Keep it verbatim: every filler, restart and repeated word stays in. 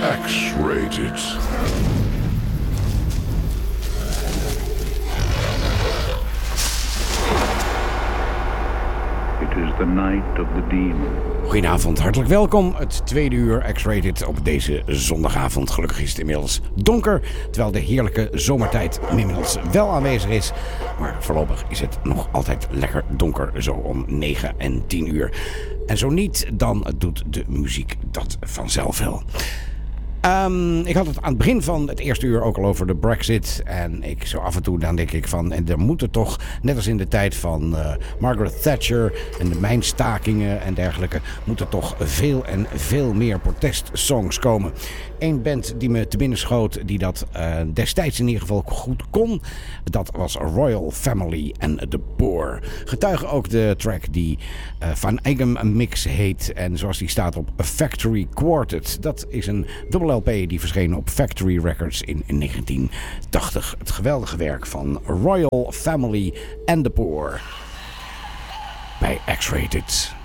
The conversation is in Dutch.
X-Rated. It is the night of the demon. Goedenavond, hartelijk welkom. Het tweede uur X-Rated op deze zondagavond. Gelukkig is het inmiddels donker, terwijl de heerlijke zomertijd inmiddels wel aanwezig is. Maar voorlopig is het nog altijd lekker donker, zo om negen en tien uur. En zo niet, dan doet de muziek dat vanzelf wel. Um, ik had het aan het begin van het eerste uur ook al over de Brexit. En ik zo af en toe dan denk ik van... En er moeten toch, net als in de tijd van uh, Margaret Thatcher... en de mijnstakingen en dergelijke... moeten toch veel en veel meer protestsongs komen. Eén band die me te binnen schoot... die dat uh, destijds in ieder geval goed kon... dat was Royal Family en The Poor. Getuigen ook de track die uh, Van Eyck Mix heet... en zoals die staat op A Factory Quartet. Dat is een dubbel L P die verscheen op Factory Records in negentien tachtig. Het geweldige werk van Royal Family and The Poor bij X-Rated.